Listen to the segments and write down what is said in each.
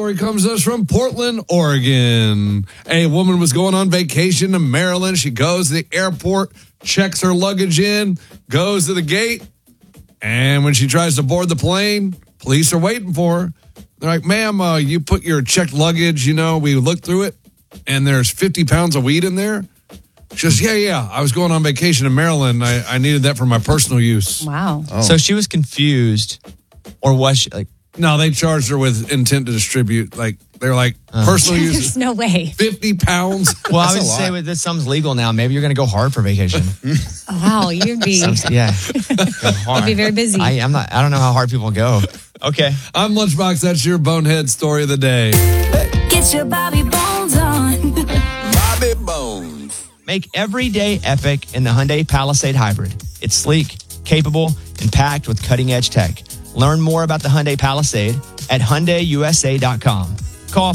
story comes to us from Portland, Oregon. A woman was going on vacation to Maryland. She goes to the airport, checks her luggage in, goes to the gate, and when she tries to board the plane, police are waiting for her. They're like, ma'am, you put your checked luggage, we looked through it, and there's 50 pounds of weed in there. She goes, yeah, I was going on vacation in Maryland. I needed that for my personal use. Wow. Oh. So she was confused, or was she like... No, they charged her with intent to distribute. They're like, personal use. There's no way. 50 pounds. Well, I would say this something's legal now. Maybe you're going to go hard for vacation. Oh, wow, you'd be You'd be very busy. I don't know how hard people go. Okay. I'm Lunchbox. That's your bonehead story of the day. Get your Bobby Bones on. Bobby Bones. Make every day epic in the Hyundai Palisade Hybrid. It's sleek, capable, and packed with cutting-edge tech. Learn more about the Hyundai Palisade at HyundaiUSA.com. Call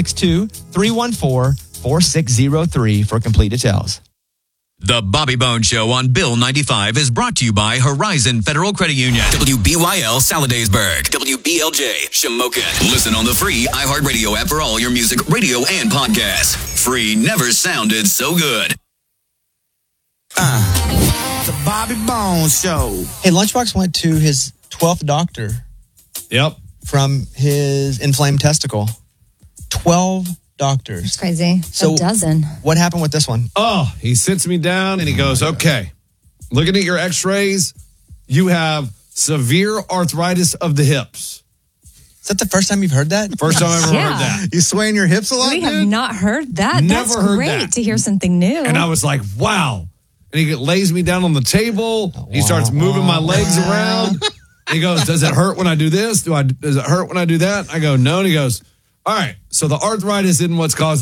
562-314-4603 for complete details. The Bobby Bones Show on Bill 95 is brought to you by Horizon Federal Credit Union. WBYL Saladaysburg. WBLJ Shamokin. Listen on the free iHeartRadio app for all your music, radio, and podcasts. Free never sounded so good. The Bobby Bones Show. Hey, Lunchbox went to his 12th doctor. Yep. From his inflamed testicle. 12 doctors. It's crazy. So a dozen. What happened with this one? Oh, he sits me down and he goes, okay, looking at your x-rays, you have severe arthritis of the hips. Is that the first time you've heard that? First time I've ever heard that. You swaying your hips a lot, We dude? have not heard that. Never That's heard great that. to hear something new. And I was like, wow. And he lays me down on the table. He starts moving my legs around. He goes, does it hurt when I do this? Does it hurt when I do that? I go, no. And he goes, all right, so the arthritis isn't what's causing